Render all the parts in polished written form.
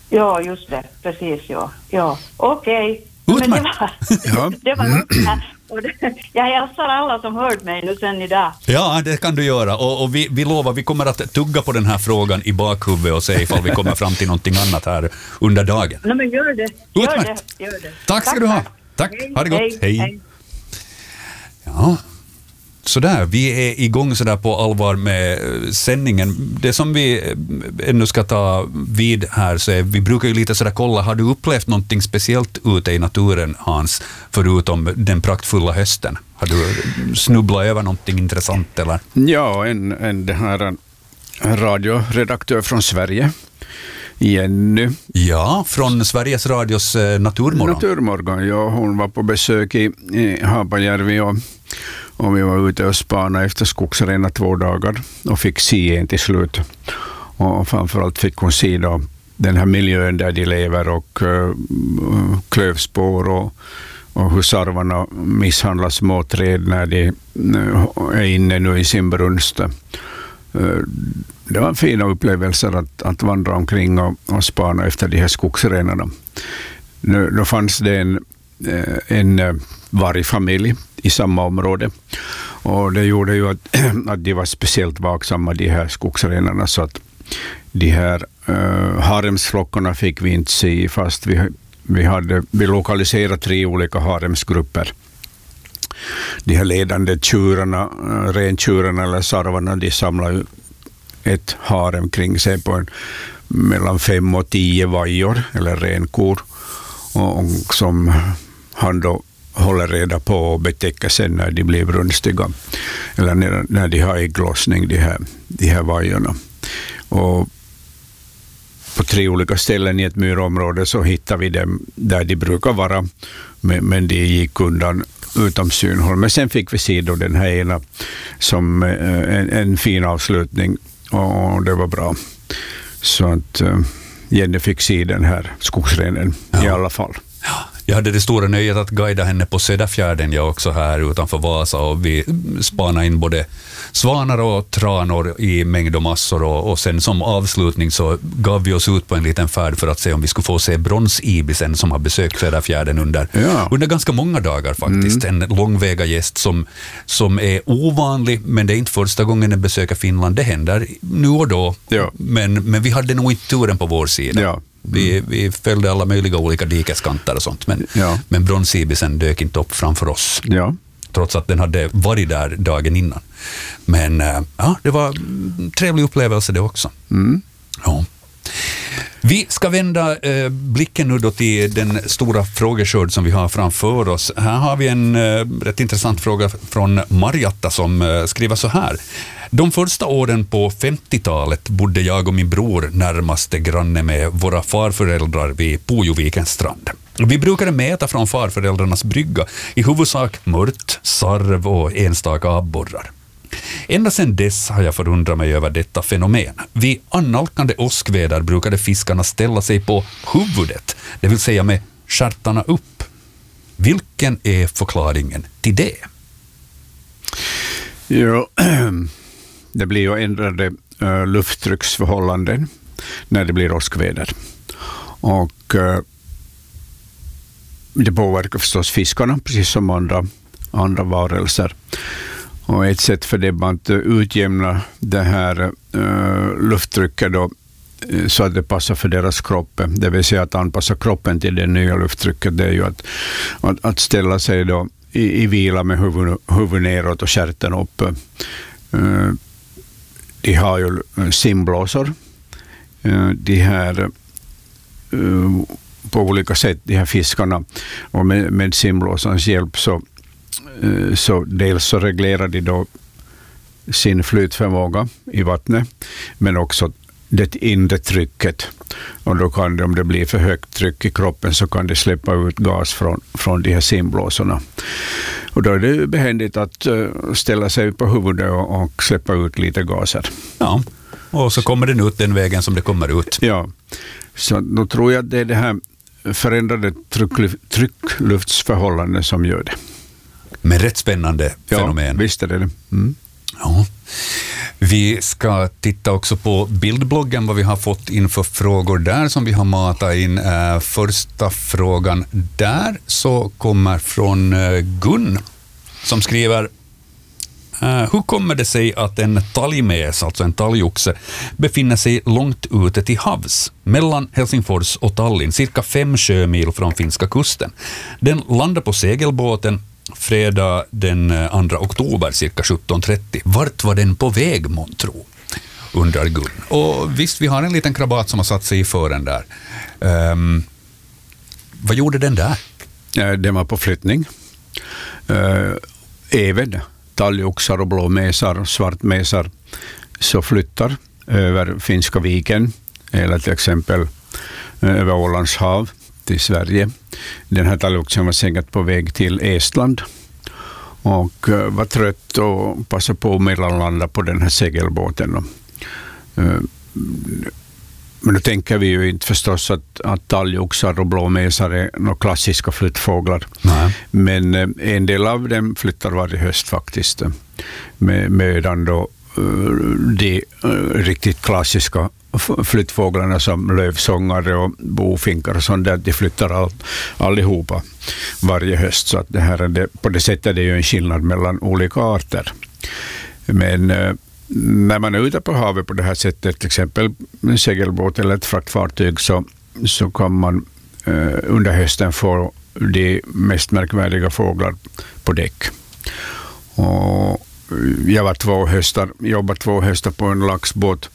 Ja, just det. Precis, ja. Okej. Utmärkt. Det var jag hälsar alla som hört mig nu sen idag. Ja, det kan du göra. Och vi lovar, vi kommer att tugga på den här frågan i bakhuvudet och se ifall vi kommer fram till någonting annat här under dagen. Nej, men gör det. Utmärkt. Gör det. Tack ska du ha. Tack. Ha det gott. Hej. Ja. Sådär, vi är igång sådär på allvar med sändningen. Det som vi ännu ska ta vid här, så är, vi brukar ju lite sådär kolla, har du upplevt någonting speciellt ute i naturen, Hans, förutom den praktfulla hösten? Har du snubblat över någonting intressant eller? Ja, det här en radioredaktör från Sverige, Jenny. Ja, från Sveriges Radios Naturmorgon. Naturmorgon, ja, hon var på besök i Haapajärvi och vi var ute och spana efter skogsrenar 2 dagar och fick se en till slut. Och framförallt fick hon se då den här miljön där de lever och klövspår och hur sarvarna misshandlar små träd när de är inne nu i sin brunst. Det var fina upplevelser att vandra omkring och spana efter de här skogsrenarna. Nu fanns det en vargfamilj i samma område, och det gjorde ju att de var speciellt vaksamma, de här skogsrenarna, så att de här haremsflockarna fick vi inte se, fast vi lokaliserade 3 olika haremsgrupper. De här ledande tjurarna, rentjurarna eller sarvarna, de samlar ett harem kring sig på mellan 5 och 10 vajor eller renkor, och som han då håller reda på och betäcker sen när de blir brunstiga eller när de har ägglossning, de här vajorna. Och på 3 olika ställen i ett myrområde så hittar vi dem där de brukar vara, men de gick undan utom synhåll. Men sen fick vi se då den här ena som en fin avslutning, och det var bra. Så att Jenny fick se den här skogsrenen i alla fall. Ja, jag hade det stora nöjet att guida henne på Söderfjärden, jag också här utanför Vasa, och vi spanade in både svanar och tranor i mängd och massor, och sen som avslutning så gav vi oss ut på en liten färd för att se om vi skulle få se bronsibisen som har besökt Söderfjärden under ganska många dagar faktiskt. En långväga gäst som är ovanlig, men det är inte första gången den besöker Finland. Det händer nu och då, men vi hade nog inte turen på vår sida. Ja. Vi följde alla möjliga olika dikeskanter och sånt, men bronsibisen dök inte upp framför oss. Ja. Trots att den hade varit där dagen innan. Men ja, det var en trevlig upplevelse det också. Ja. Vi ska vända blicken nu då till den stora frågeskörd som vi har framför oss. Här har vi en rätt intressant fråga från Marjatta som skriver så här. De första åren på 50-talet bodde jag och min bror närmaste granne med våra farföräldrar vid Pujovikens strand. Vi brukade mäta från farföräldrarnas brygga, i huvudsak mört, sarv och enstaka abborrar. Ända sedan dess har jag förundrat mig över detta fenomen. Vid annalkande åskväder brukade fiskarna ställa sig på huvudet, det vill säga med stjärtarna upp. Vilken är förklaringen till det? Ja, det blir ju ändrade lufttrycksförhållanden när det blir åskväder. Och det påverkar förstås fiskarna, precis som andra varelser. Och ett sätt för dem att utjämna det här lufttrycket då, så att det passar för deras kropp, det vill säga att anpassa kroppen till det nya lufttrycket, det är ju att ställa sig då i vila med huvud neråt och stjärten upp. De har ju simblåsor. De här på olika sätt, de här fiskarna, och med simblåsans hjälp så dels så reglerar de då sin flytförmåga i vattnet, men också det inre trycket, och då kan det, om det blir för högt tryck i kroppen, så kan det släppa ut gas från de här simblåsorna, och då är det behändigt att ställa sig på huvudet och släppa ut lite gaser. Ja, och så kommer den ut den vägen som det kommer ut. Ja, så då tror jag att det är det här förändrade tryckluftsförhållanden som gör det. Men rätt spännande fenomen. Ja, visst är det. Ja. Vi ska titta också på bildbloggen, vad vi har fått inför frågor där som vi har matat in. Första frågan där så kommer från Gun som skriver: hur kommer det sig att en talgmes, alltså en talgoxe, befinner sig långt ute till havs mellan Helsingfors och Tallinn, cirka 5 sjömil från finska kusten? Den landar på segelbåten fredag den 2 oktober cirka 17.30. Vart var den på väg, månntro? Undrar Gun. Och visst, vi har en liten krabat som har satt sig i fören där. Vad gjorde den där? Den var på flyttning. Även talgoxar och blåmesar, svartmesar, så flyttar över Finska viken eller till exempel över Ålands hav till Sverige. Den här talgoxen var säkert på väg till Estland och var trött och passade på att mellanlanda på den här segelbåten. Men då tänker vi ju inte förstås att talgoxar och blåmesar är några klassiska flyttfåglar. Nej. Men en del av dem flyttar varje höst faktiskt. Medan då de riktigt klassiska flyttfåglarna som lövsångare och bofinkar och sånt där, de flyttar allihopa varje höst. Så att det här är på det sättet är det ju en skillnad mellan olika arter. Men när man är ute på havet på det här sättet, till exempel en segelbåt eller ett fraktfartyg, så kan man under hösten få de mest märkvärdiga fåglar på däck. Och jag var jobbat 2 höstar på en laxbåt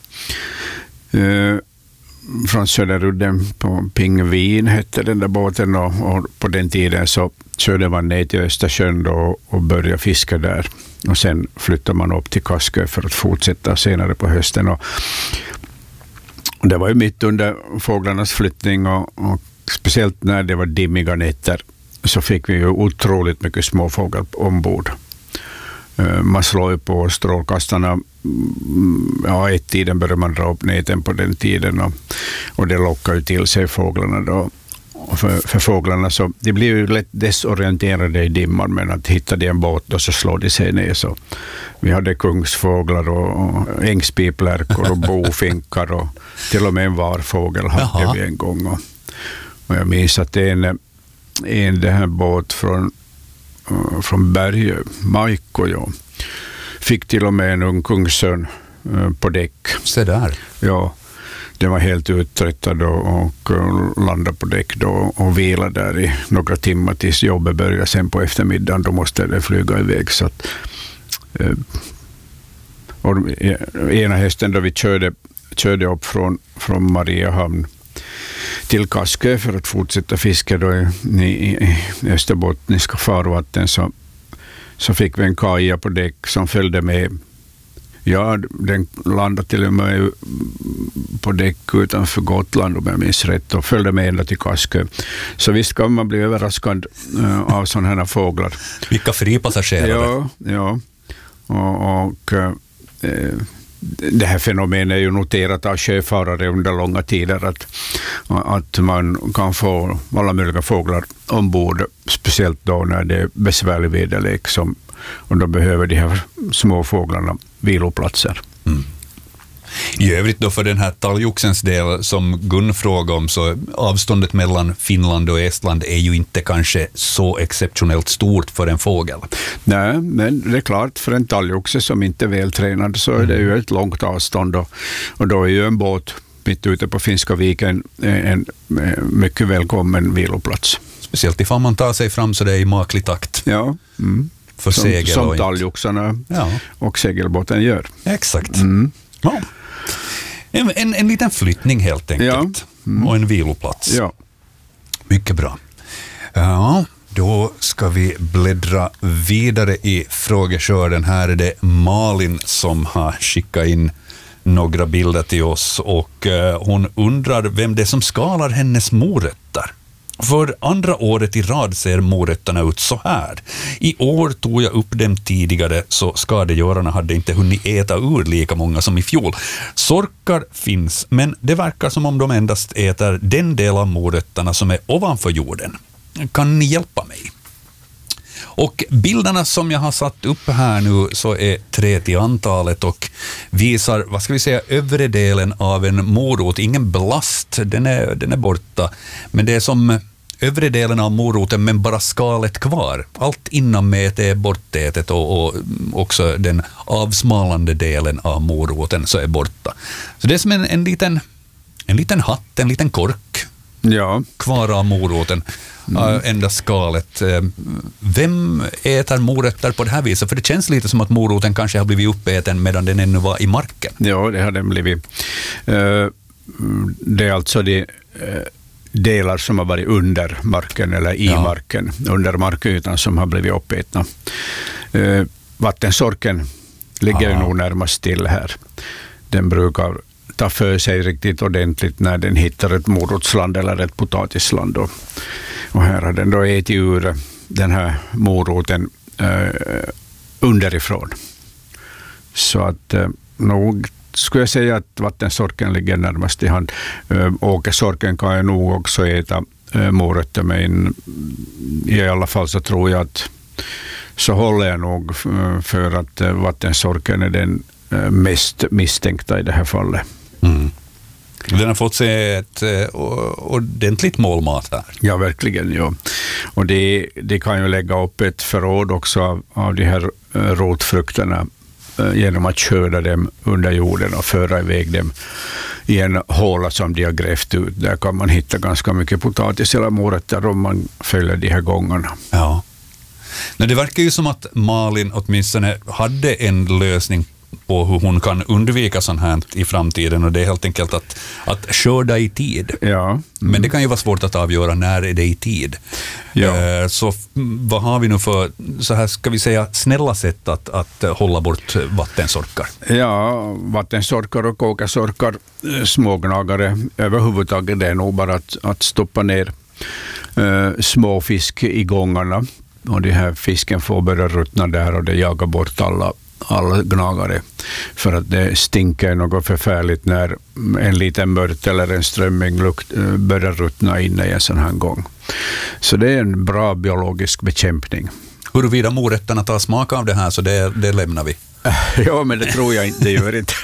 från Söderudden på Pingvin hette den där båten, och på den tiden så körde man ner till Östersjön då och började fiska där. Och sen flyttar man upp till Kaskö för att fortsätta senare på hösten. Och det var ju mitt under fåglarnas flyttning och speciellt när det var dimmiga nätter så fick vi ju otroligt mycket småfåglar ombord. Man slår ju på strålkastarna. Ja, i tiden började man dra upp näten på den tiden och det lockar ju till sig fåglarna då. Och för fåglarna så de blir ju lätt desorienterade i dimman, men att hitta de en båt och så slår de sig ner. Så vi hade kungsfåglar och ängspiplärkor och bofinkar och till och med en varfågel hade vi en gång. Och jag minns att en det här båt från Berge, Maikko, fick till och med en ung kungsörn på däck. Se där. Ja, den var helt uttröttad och landade på däck då och vila där i några timmar tills jobbet började sen på eftermiddagen. Då måste det flyga iväg. Så att, och ena hösten då vi körde upp från Mariehamn till Kaskö för att fortsätta fiska då i österbottniska farvatten, så fick vi en kaja på däck som följde med. Ja, den landade till och med på däck utanför Gotland om jag minns rätt och följde med ända till Kaskö. Så visst kan man bli överraskad av sådana här fåglar. Vilka fripassagerare. Ja. Och det här fenomenet är ju noterat av sjöfarare under långa tider att man kan få alla möjliga fåglar ombord, speciellt då när det är besvärlig väderlek och då behöver de här små fåglarna viloplatser. Mm. I övrigt då för den här talgoxens del som Gun frågade om, så avståndet mellan Finland och Estland är ju inte kanske så exceptionellt stort för en fågel. Nej, men det är klart, för en talgoxe som inte är vältränad så är det ju ett långt avstånd och då är ju en båt mitt ute på Finska viken en mycket välkommen viloplats. Speciellt ifall man tar sig fram så det är i maklig takt. Ja, för segel som talgoxarna och segelbåten gör. Exakt. Ja. En liten flyttning helt enkelt. Och en viloplats. Ja. Mycket bra. Ja, då ska vi bläddra vidare i frågeskörden. Här är det Malin som har skickat in några bilder till oss och hon undrar vem det är som skalar hennes morötter. För andra året i rad ser morötterna ut så här. I år tog jag upp dem tidigare så skadegörarna hade inte hunnit äta ur lika många som i fjol. Sorkar finns, men det verkar som om de endast äter den del av morötterna som är ovanför jorden. Kan ni hjälpa mig? Och bilderna som jag har satt upp här nu så är 3 till antalet och visar, vad ska vi säga, övre delen av en morot. Ingen blast, den är borta. Men det är som övre delen av moroten men bara skalet kvar. Allt innanmed är bortätet och också den avsmalande delen av moroten så är borta. Så det är som en liten hatt, en liten kork. Ja. Kvar av moroten, enda skalet. Vem äter morötter på det här viset? För det känns lite som att moroten kanske har blivit uppäten medan den ännu var i marken. Ja, det har den blivit. Det är alltså de delar som har varit under marken eller i marken, under markytan som har blivit uppätna. Vattensorken ligger ju nog närmast till här. Den brukar ta för sig riktigt ordentligt när den hittar ett morotsland eller ett potatisland. Och här har den då ätit ur den här moroten underifrån. Så att nog skulle jag säga att vattensorken ligger närmast i hand. Åkersorken kan jag nog också äta morötter, men i alla fall så tror jag att så håller jag nog för att vattensorken är den mest misstänkta i det här fallet. Mm. Den har fått sig ett ordentligt målmat här. Ja, verkligen. Ja. Och det kan ju lägga upp ett förråd också av de här rotfrukterna genom att köra dem under jorden och föra iväg dem i en håla som de har grävt ut. Där kan man hitta ganska mycket potatis eller morötter om man följer de här gångarna. Ja. Men det verkar ju som att Malin åtminstone hade en lösning på hur hon kan undvika sånt här i framtiden, och det är helt enkelt att skörda i tid. Ja. Men det kan ju vara svårt att avgöra när är det i tid. Ja. Så vad har vi nu för, så här ska vi säga, snälla sätt att hålla bort vattensorkar? Ja, vattensorkar och åkersorkar, smågnagare överhuvudtaget, det är nog bara att stoppa ner småfisk i gångarna, och de här fisken får börja ruttna där och det jagar bort alla gnagare, för att det stinker något förfärligt när en liten mört eller en strömming börjar ruttna inne i en sån här gång. Så det är en bra biologisk bekämpning. Huruvida morötterna tar smak av det här, så det lämnar vi. Ja, men det tror jag inte, det gör inte.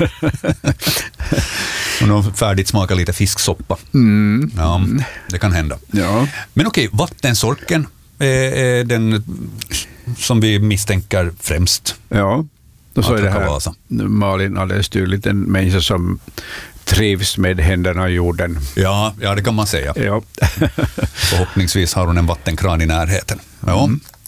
Och de färdigt smakar lite fisksoppa. Ja, det kan hända. Ja. Men okej, vattensorken är den som vi misstänker främst. Ja, och så är det här Vasa. Malin alldeles tydligt en människa som trivs med händerna i jorden. Ja, det kan man säga. Ja. Förhoppningsvis har hon en vattenkran i närheten. Ja.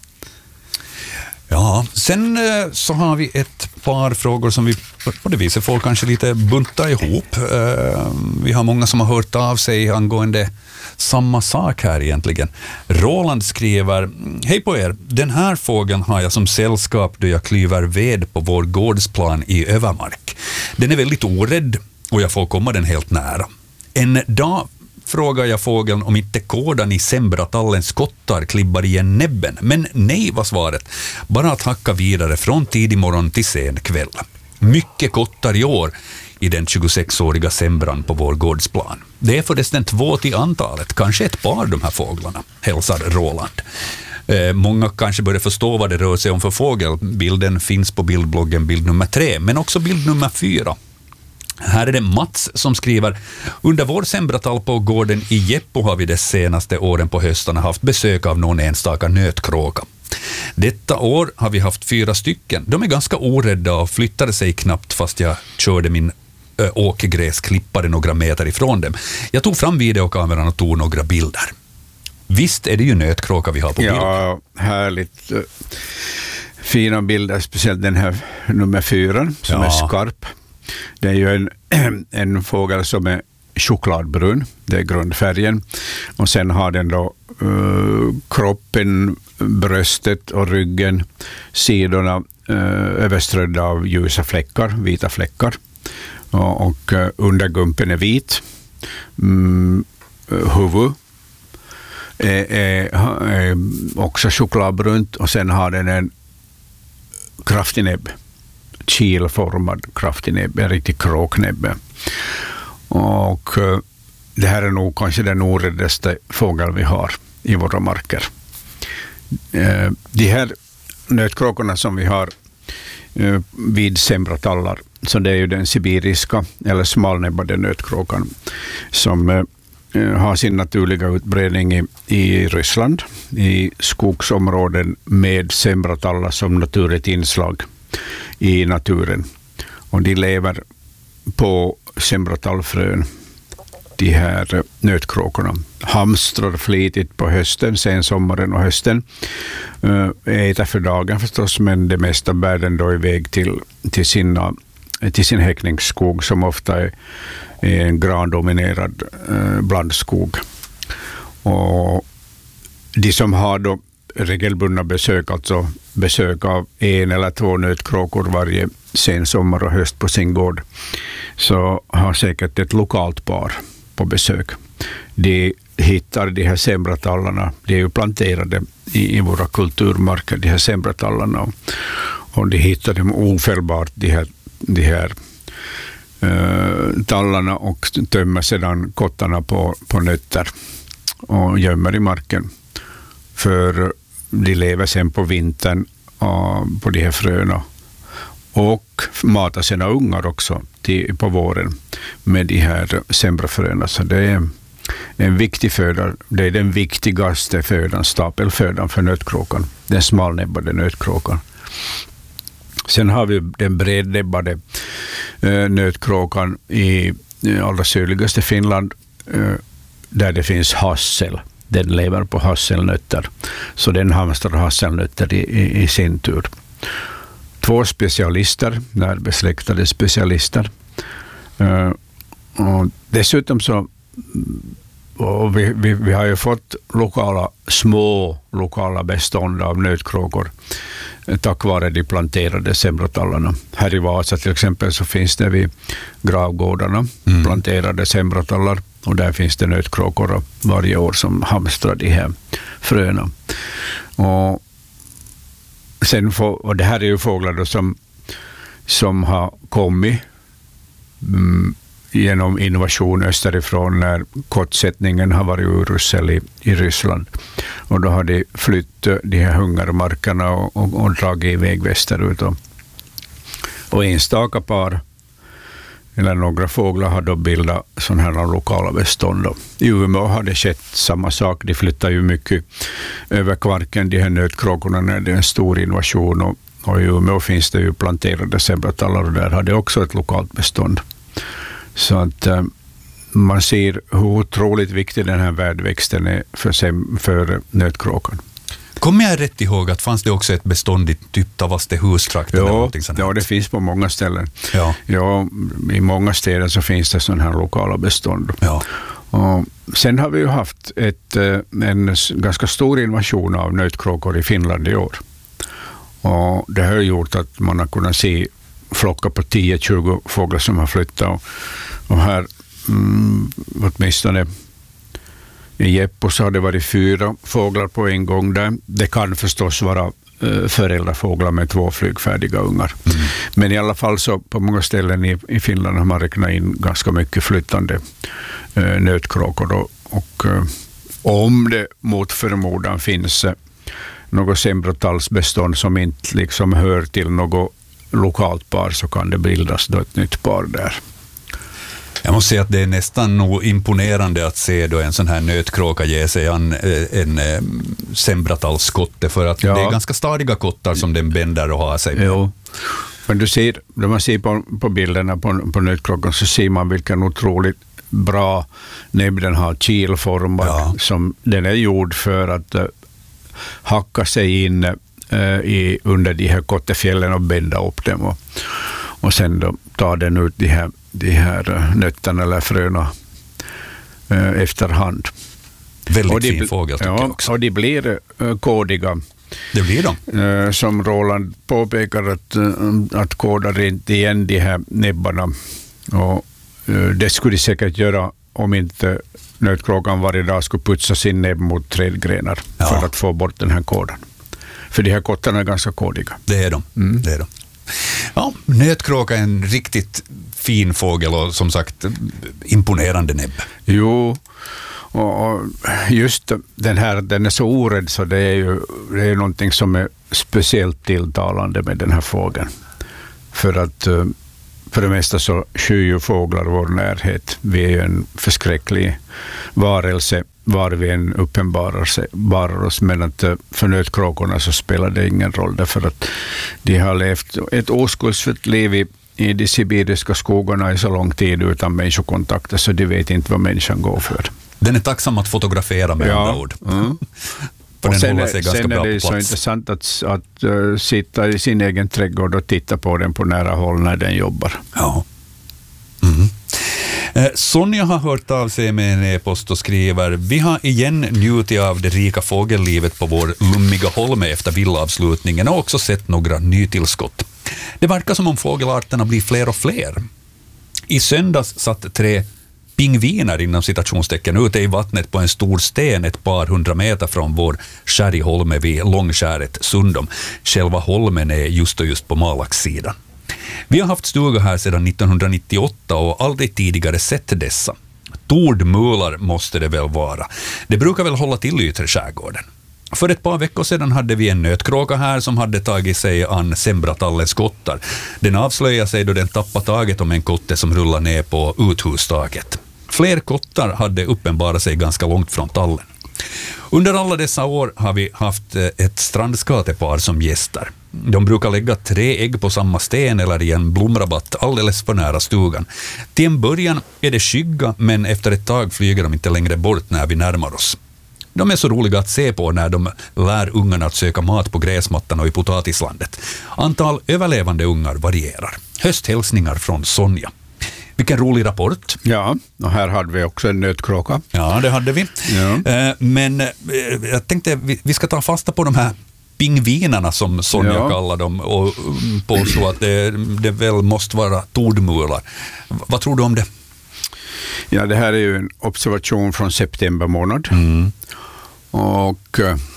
Ja, sen så har vi ett par frågor som vi på det viset får kanske lite bunta ihop. Vi har många som har hört av sig angående samma sak här egentligen. Roland skriver: hej på er, den här fågeln har jag som sällskap då jag klyver ved på vår gårdsplan i Övermark. Den är väldigt orädd och jag får komma den helt nära. En dag frågar jag fågeln om inte kådan i sembratallens skottar klibbar igen näbben, men nej var svaret. Bara att hacka vidare från tidig morgon till sen kväll. Mycket kottar i år i den 26-åriga sembran på vår gårdsplan. Det är förresten 2 till antalet, kanske ett par de här fåglarna, hälsar Roland. Många kanske börjar förstå vad det rör sig om för fågel. Bilden finns på bildbloggen bild nummer 3, men också bild nummer 4. Här är det Mats som skriver: under vår sembratall på gården i Jeppo har vi de senaste åren på höstarna haft besök av någon enstaka nötkråka. Detta år har vi haft 4 stycken. De är ganska orädda och flyttade sig knappt fast jag körde min åkergräsklippare några meter ifrån dem. Jag tog fram videokameran och tog några bilder. Visst är det ju nötkråka vi har på bild. Ja, härligt. Fina bilder, speciellt den här nummer 4 som är skarp. Det är ju en fågel som är chokladbrun, det är grundfärgen. Och sen har den då kroppen, bröstet och ryggen, sidorna överströdda av ljusa fläckar, vita fläckar. Och undergumpen är vit. Huvud är också chokladbrunt, och sen har den en kraftig näbb. Kilformad kraftig näbb, en riktig kråknäbbe. Och det här är nog kanske den oräddaste fågel vi har i våra marker. De här nötkråkorna som vi har vid sembratallar, så det är ju den sibiriska eller smalnäbbade nötkråkan som har sin naturliga utbredning i Ryssland, i skogsområden med sembratallar som naturligt inslag i naturen. Och de lever på sembratallfrön, de här nötkråkorna. Hamstrar flitigt på hösten, sen sommaren och hösten. Äter för dagen förstås, men det mesta bär den då iväg till sin häckningsskog, som ofta är en grandominerad blandskog. Och de som har då regelbundna besök, alltså besök av 1 eller 2 nötkråkor varje sen sommar och höst på sin gård, så har säkert ett lokalt par på besök. De hittar de här sembratallarna, de är ju planterade i våra kulturmarker, de här sembratallarna, och de hittar dem ofelbart, de här tallarna, och tömmer sedan kottarna på nötter och gömmer i marken. För de lever sen på vintern på de här fröna och matar sina ungar också på våren med de här sembrafröna. Så det är en viktig föda. Det är den viktigaste födan, stapelfödan för nötkråkan, den smalnäbbade nötkråkan. Sen har vi den brednäbbade nötkråkan i allra sydligaste Finland, där det finns hassel. Den lever på hasselnötter, så den hamstrar hasselnötter i sin tur. 2 specialister, närbesläktade specialister. Och dessutom så och vi har ju fått små lokala bestånd av nötkråkor tack vare de planterade sembratallarna. Här i Vasa till exempel så finns det vid gravgårdarna planterade sembratallar, och där finns det nötkråkor varje år som hamstrar de här fröna. Och det här är ju fåglar då som har kommit genom innovation österifrån när kottsättningen har varit urusel i Ryssland. Och då har de flytt de här hungermarkerna och dragit iväg västerut. Och enstaka par eller några fåglar har då bildat sådana här lokala bestånd. I Umeå har det skett samma sak. De flyttar ju mycket över Kvarken, de här nötkråkorna, när det är en stor invasion. Och i Umeå finns det ju planterade sembratallar, och där har det också ett lokalt bestånd. Så att man ser hur otroligt viktig den här värdväxten är för nötkråkan. Kommer jag rätt ihåg att fanns det också ett bestånd i typ Tavastehustrakten? Ja, det finns på många ställen. Ja. Ja, i många städer så finns det sådana här lokala bestånd. Ja. Och sen har vi ju haft en ganska stor invasion av nötkråkor i Finland i år. Och det har gjort att man har kunnat se flockar på 10-20 fåglar som har flyttat. Och här åtminstone i Jeppo så har det varit 4 fåglar på en gång där. Det kan förstås vara föräldrafåglar med 2 flygfärdiga ungar. Men i alla fall så på många ställen i Finland har man räknat in ganska mycket flyttande nötkråkor. Och om det mot förmodan finns något sembratalsbestånd som inte liksom hör till något lokalt par, så kan det bildas då ett nytt par där. Jag måste säga att det är nästan nog imponerande att se då en sån här nötkråka ge sig an en sembratalskotte, för att det är ganska stadiga kottar som den bänder och har sig med. Jo. Men när man ser på bilderna på nötkråkan, så ser man vilken otroligt bra näbb den har, kilformad. Ja. Som den är gjord för att hacka sig in under de här kottefjällen och bända upp dem. Och sen då tar den ut de här nötterna eller fröna efterhand. Väldigt fin fågel tycker jag också. Och de blir kådiga. Det blir de. Som Roland påpekar att kådar inte igen de här näbbarna. Och det skulle de säkert göra om inte nötkråkan varje dag skulle putsa sin näbb mot trädgrenar för att få bort den här kådan. För de här kottarna är ganska kådiga. Det är de. Det är de. Ja, nötkråka är en riktigt fin fågel och som sagt imponerande näbb. Jo, Och just den är så orädd, så det är någonting som är speciellt tilltalande med den här fågeln. För att för det mesta så skyr ju fåglar vår närhet. Vi är ju en förskräcklig varelse var vi än uppenbarar oss, men att för nötkråkorna så spelar det ingen roll, därför att de har levt ett oskuldsfullt liv i de sibiriska skogarna i så lång tid utan människokontakter, så de vet inte vad människan går för. Den är tacksam att fotografera med andra ord. För och den håller sig ganska bra på plats. Sen är det så intressant att sitta i sin egen trädgård och titta på den på nära håll när den jobbar. Ja. Sonja har hört av sig med en e-post och skriver: vi har igen njutit av det rika fågellivet på vår lummiga holme efter villavslutningen och också sett några nytillskott. Det verkar som om fågelarterna blir fler och fler. I söndags satt 3 pingviner inom citationstecken ute i vattnet på en stor sten ett par 100 meter från vår skärgholme vid Långskäret Sundom. Själva holmen är just på Malakssidan. Vi har haft stuga här sedan 1998 och aldrig tidigare sett dessa. Tordmular måste det väl vara. Det brukar väl hålla till i yttre skärgården. För ett par veckor sedan hade vi en nötkråka här som hade tagit sig an Sembratallens kottar. Den avslöjade sig då den tappade taget om en kotte som rullade ner på uthustaget. Fler kottar hade uppenbarat sig ganska långt från tallen. Under alla dessa år har vi haft ett strandskatepar som gäster. De brukar lägga 3 ägg på samma sten eller i en blomrabatt alldeles för nära stugan. Till en början är det skygga, men efter ett tag flyger de inte längre bort när vi närmar oss. De är så roliga att se på när de lär ungarna att söka mat på gräsmattan och i potatislandet. Antal överlevande ungar varierar. Hösthälsningar från Sonja. Vilken rolig rapport. Ja, och här hade vi också en nötkråka. Ja, det hade vi. Ja. Men jag tänkte vi ska ta fasta på de här pingvinerna som Sonja kallar dem och påstå att det väl måste vara tordmular. Vad tror du om det? Ja, det här är ju en observation från september månad. Och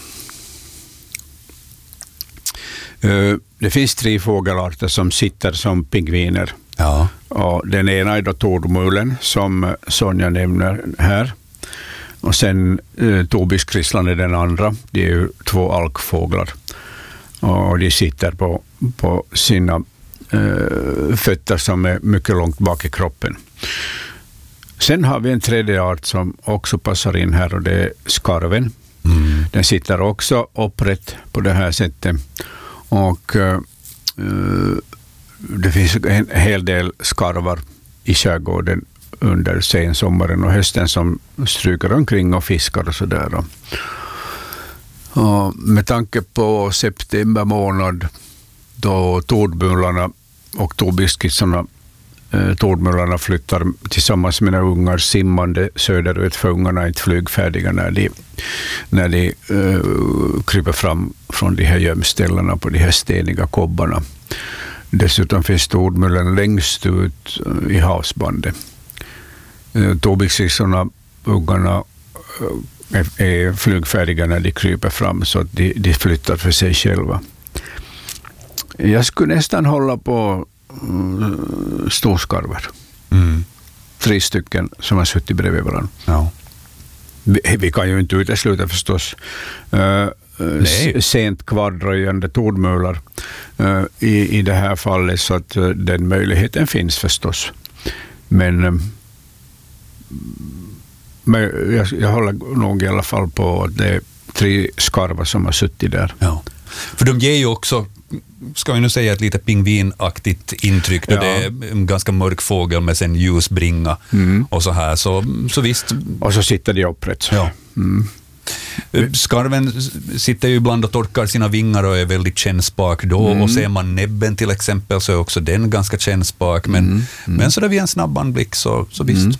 det finns 3 fågelarter som sitter som pingviner. Ja. Och den ena är då tordmulen som Sonja nämner här. Och sen tobiskrislan är den andra. Det är ju 2 alkfåglar. Och de sitter på sina fötter som är mycket långt bak i kroppen. Sen har vi en tredje art som också passar in här, och det är skarven. Den sitter också upprätt på det här sättet. Och det finns en hel del skarvar i skärgården under sensommaren och hösten som stryker omkring och fiskar och sådär. Och med tanke på september månad då tordmularna och tobiskissarna tordmularna flyttar tillsammans med mina ungar simmande söderut, för ungarna är inte flygfärdiga när de kryper fram från de här gömställena på de här steniga kobbarna. Dessutom finns tordmulen längst ut i havsbandet. Tobiskissarna, ungarna, är flygfärdiga när de kryper fram, så att de flyttar för sig själva. Jag skulle nästan hålla på storskarvar. 3 stycken som har suttit bredvid varandra. Ja. Vi kan ju inte utesluta förstås sent kvardröjande tordmular i det här fallet, så att den möjligheten finns förstås. Men jag håller nog i alla fall på att det är 3 skarvar som har suttit där. Ja. För de ger ju också, ska vi nu säga, ett lite pingvinaktigt intryck. Då det är en ganska mörk fågel med sen ljusbringa och så här. Så visst. Och så sitter de upprätt. Ja. Skarven sitter ju ibland och torkar sina vingar och är väldigt kännspak då. Och ser man näbben till exempel så är också den ganska kännspak. Men så där vid en snabb anblick så visst.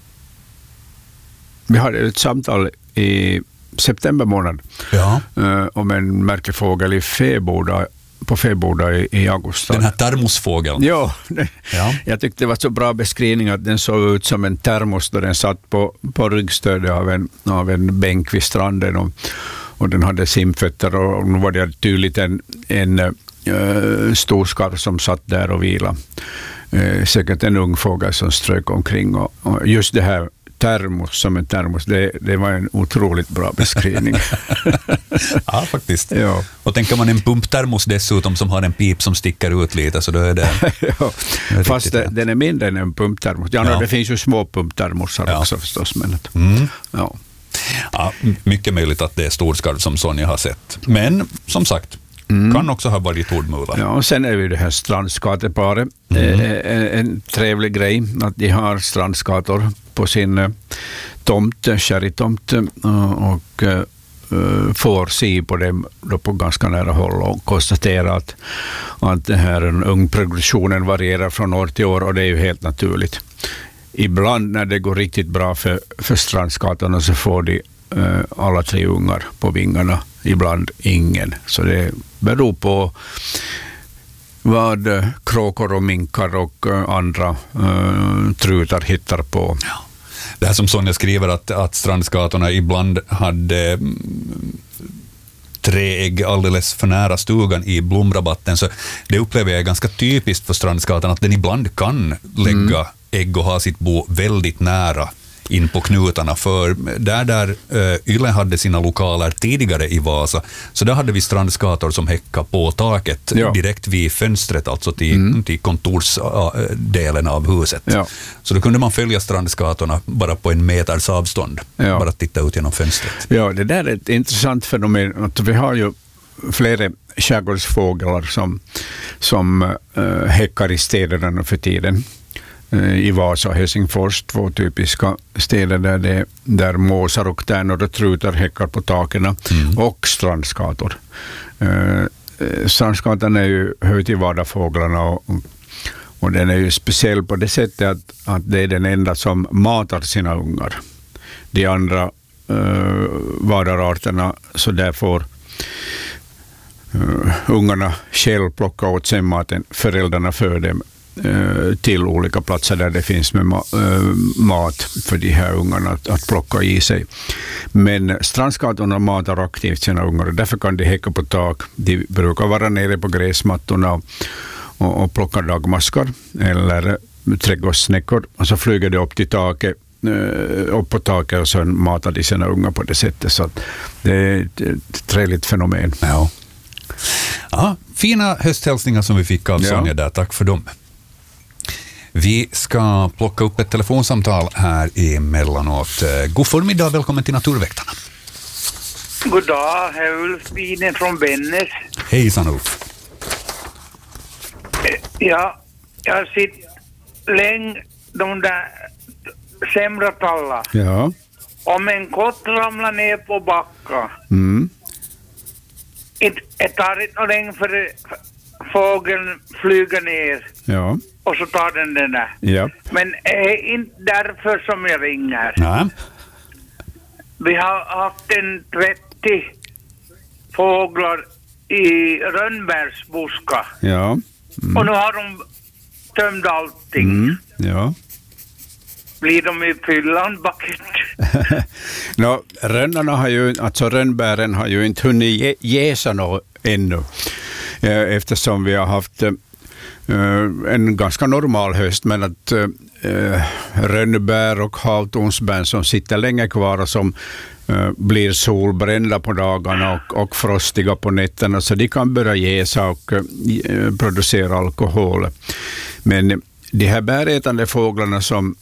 Vi hade ett samtal i september månad om en märklig fågel på Fäboda i augusti. Den här termosfågeln. Ja. Jag tyckte det var så bra beskrivning att den såg ut som en termos då den satt på ryggstödet av en bänk vid stranden och den hade simfötter och nu var det tydligt en storskarv som satt där och vila. Säkert en ung fågel som strök omkring och just det här termos som en termos. Det var en otroligt bra beskrivning. Ja, faktiskt. Ja. Och tänker man en pumptermos dessutom som har en pip som sticker ut lite, så då är det... Ja, fast den är mindre än en pumptermos. Ja. Det finns ju små pumptermosar också förstås. Men ja. Ja, mycket möjligt att det är storskarv som Sonja har sett. Men som sagt, kan också ha varit tordmular. Ja, och sen är vi det här strandskateparet. En trevlig grej att de har strandskator på sin tomt, sherrytomt, och får se på dem då på ganska nära håll och konstatera att det här ungproduktionen varierar från år till år, och det är ju helt naturligt. Ibland när det går riktigt bra för strandskatorna så får de alla 3 ungar på vingarna, ibland ingen. Så det beror på vad kråkor och minkar och andra trutar hittar på. Ja. Det här som Sonja skriver att strandskatorna ibland hade 3 ägg alldeles för nära stugan i blomrabatten, så det upplever jag är ganska typiskt för strandskatan att den ibland kan lägga ägg och ha sitt bo väldigt nära in på knutarna, för där Yle hade sina lokaler tidigare i Vasa, så där hade vi strandskator som häckade på taket direkt vid fönstret, alltså till kontorsdelen av huset. Ja. Så då kunde man följa strandskatorna bara på 1 meters avstånd, bara titta ut genom fönstret. Ja, det där är ett intressant fenomen. Att vi har ju flera skärgårdsfåglar som häckar i städerna för tiden. I Vasa och Helsingfors, 2 typiska städer där måsar och tärnor och trutar häckar på taken, och strandskator. Strandskatan är ju höj till vardagsfåglarna, och den är ju speciell på det sättet att det är den enda som matar sina ungar. De andra vardagsarterna, så där får ungarna själv plocka åt sig maten, föräldrarna för dem till olika platser där det finns med mat för de här ungarna att plocka i sig. Men strandskatorna matar aktivt sina ungar, och därför kan de häcka på tak. De brukar vara nere på gräsmattorna och plocka dagmaskar eller trädgårdssnäckor, och så flyger de upp till taket, upp på taket, och så matar de sina ungar på det sättet. Så att det är ett trevligt fenomen. Ja, fina hösthälsningar som vi fick av Sonja där. Tack för dem. Vi ska plocka upp ett telefonsamtal här emellanåt. God förmiddag, välkommen till Naturväktarna. God dag, här är Ulf Binen från Bennes. Hejsan Ulf. Ja, jag har sett länge de där sämratallar. Ja. Om en kott ramlar ner på backa. Det tar inte länge för fågeln flyger ner. Ja. Och så tar den där. Yep. Men det är inte därför som jag ringer. Nej. Vi har haft en 30 fåglar i rönnbärsbuskar. Ja. Och nu har de tömt allting. Ja. Blir de i fyllan bucket? Rönnbären har ju inte hunnit jäsa något ännu. Eftersom vi har haft en ganska normal höst, men att rönnbär och havtornsbär som sitter länge kvar och som blir solbrända på dagarna och frostiga på nätterna, så de kan börja jäsa och producera alkohol. Men de här bärätande fåglarna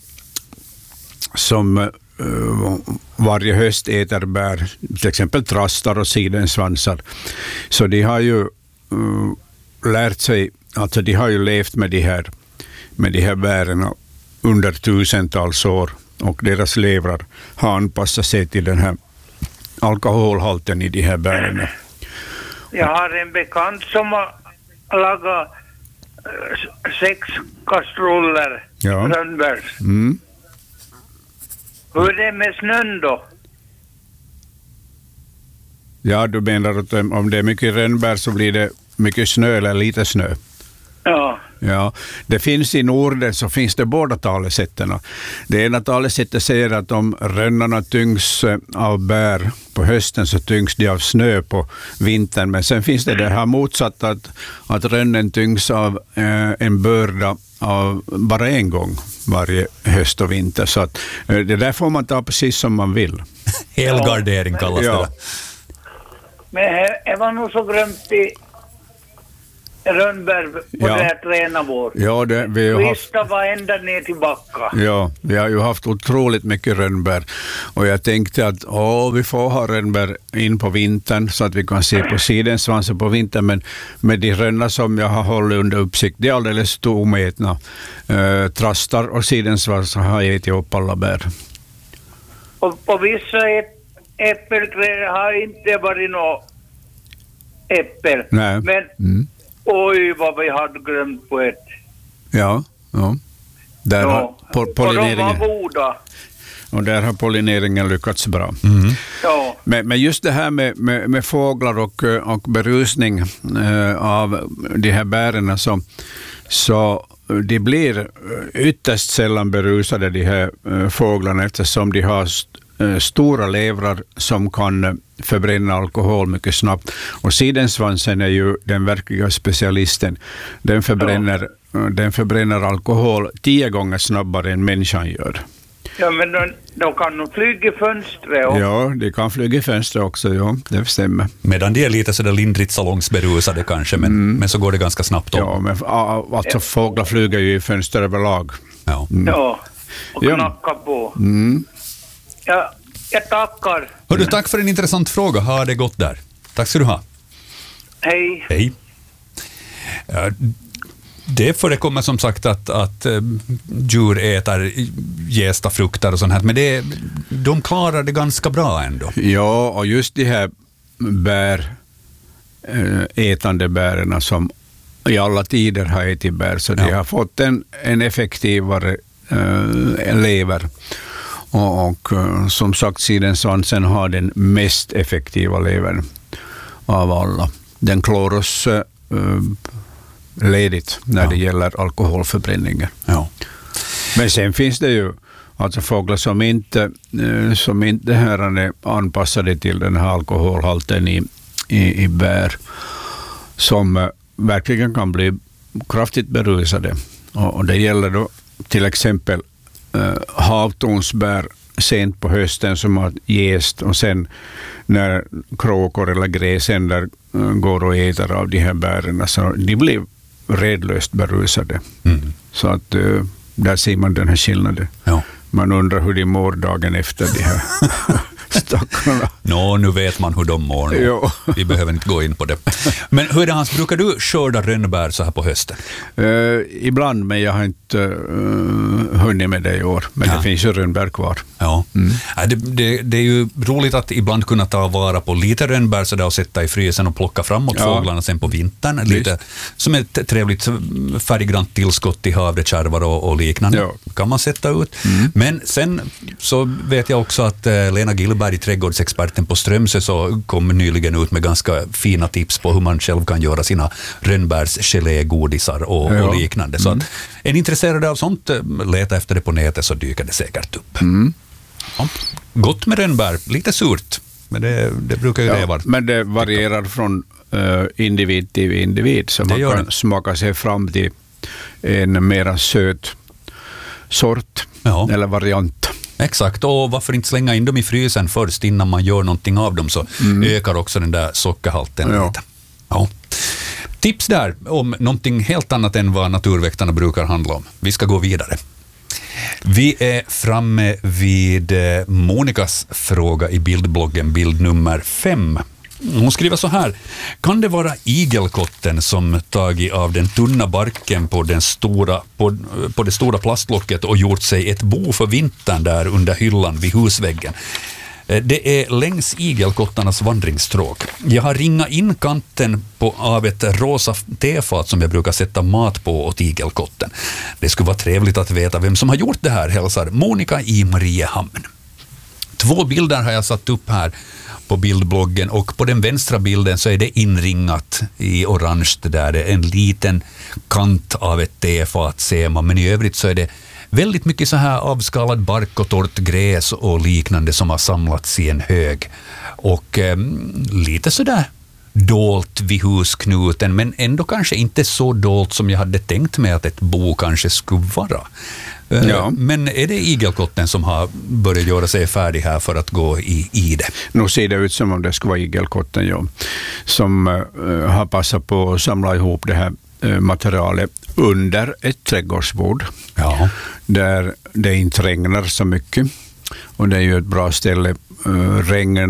som varje höst äter bär, till exempel trastar och sidensvansar, så de har ju lärt sig, alltså de har ju levt med de här bären under tusentals år, och deras levrar har anpassat sig till den här alkoholhalten i de här bären. Jag har en bekant som har lagat 6 kastruller rönnbärs. Hur är det med snön då? Ja, du menar att om det är mycket rönnbär så blir det mycket snö eller lite snö? Ja. Ja, det finns i Norden så finns det båda talesätten. Det ena talesättet säger att om rönnarna tyngs av bär på hösten så tyngs de av snö på vintern. Men sen finns det här motsatt att rönnen tyngs av en börda av bara en gång varje höst och vinter. Så att det där får man ta precis som man vill. Helgardering kallas det. Men det var nog så grönt i Rönnberg på det här tränavår. Ja, vi har Vista var ända ner till Backa. Ja, vi har ju haft otroligt mycket rönnbär. Och jag tänkte att vi får ha rönnbär in på vintern så att vi kan se på sidensvansen på vintern. Men med de rönnar som jag har hållit under uppsikt, det är alldeles omätna. Trastar och sidensvansar har ätit upp alla bär. Och vissa äppelträd har inte varit något äppel. Nej. Men oj vad vi hade glömt på ett. Ja. Där har pollineringen. Och de var goda. Och där har pollineringen lyckats bra. Ja. Men just det här med fåglar och berusning av de här bären så de blir ytterst sällan berusade, de här fåglarna, eftersom de har stora levrar som kan förbränna alkohol mycket snabbt. Och sidensvansen är ju den verkliga specialisten. Den förbränner alkohol 10 gånger snabbare än människan gör. Ja, men de kan nog flyga i fönstret. Ja, de kan flyga i fönstret också, ja, det stämmer. Medan de är lite sådär lindrigt salongsberusade kanske, men så går det ganska snabbt om. Ja, men alltså fåglar flyger ju i fönster överlag. Ja. Ja, och knacka på. Ja, jag tackar. Hördu, tack för en intressant fråga. Ha det gott där. Tack ska du ha. Hej. Hej. Det förekommer som sagt att djur äter jästa frukter och sånt här, men de klarar det ganska bra ändå. Ja, och just de här ätande bärerna som i alla tider har ätit bär, så de har fått en effektivare lever. Och som sagt, sidensvansen har den mest effektiva levern av alla. Den klarar oss ledigt när det gäller alkoholförbränningen. Ja. Men sen finns det ju alltså fåglar som inte här är anpassade till den här alkoholhalten i bär, som verkligen kan bli kraftigt berusade. Och det gäller då till exempel havtornsbär sent på hösten som har jäst, och sen när kråkor eller gräsänder går och äter av de här bären, så de blir redlöst berusade. Så att där ser man den här skillnaden. Ja. Man undrar hur de mår dagen efter de här stackarna. Nu vet man hur de mår. Vi behöver inte gå in på det. Men hur är det, Hans, brukar du skörda rönnbär så här på hösten? Ibland, men jag har inte hunnit med det i år. Men det finns ju rönnbär kvar. Ja. Det är ju roligt att ibland kunna ta vara på lite rönnbär så där och sätta i frysen och plocka framåt fåglarna sen på vintern. Lite som ett trevligt färggrant tillskott till havrekärvar och liknande. Kan man sätta ut. Men sen så vet jag också att Lena Gillberg, trädgårdsexperten på Strömsö, så kom nyligen ut med ganska fina tips på hur man själv kan göra sina rönnbärsgelégodisar och liknande. Så att är ni intresserade av sånt, leta efter det på nätet så dyker det säkert upp. Ja, gott med rönnbär, lite surt, men det brukar ju det vara. Men det varierar från individ till individ, så man kan smaka sig fram till en mera söt sort eller variant. Exakt, och varför inte slänga in dem i frysen först innan man gör någonting av dem, så ökar också den där sockerhalten lite. Ja. Tips där om någonting helt annat än vad naturväktarna brukar handla om. Vi ska gå vidare. Vi är framme vid Monikas fråga i bildbloggen, bild nummer 5. Hon skriver så här: kan det vara igelkotten som tagit av den tunna barken på det stora plastlocket och gjort sig ett bo för vintern där under hyllan vid husväggen? Det är längs igelkottarnas vandringsstråk. Jag har ringat in kanten av ett rosa tefat som jag brukar sätta mat på åt igelkotten. Det skulle vara trevligt att veta vem som har gjort det här, hälsar Monika i Mariehamn. 2 bilder har jag satt upp här på bildbloggen, och på den vänstra bilden så är det inringat i orange där. Det är en liten kant av ett tefat ser man, men i övrigt så är det väldigt mycket så här avskalad bark och torrt gräs och liknande som har samlats i en hög. Och lite sådär dolt vid husknuten, men ändå kanske inte så dolt som jag hade tänkt mig att ett bo kanske skulle vara. Ja. Men är det igelkotten som har börjat göra sig färdig här för att gå i det? Nu ser det ut som om det skulle vara igelkotten, ja, som har passat på att samla ihop det här materialet under ett trädgårdsbord. Ja. Där det inte regnar så mycket. Och det är ju ett bra ställe. Regn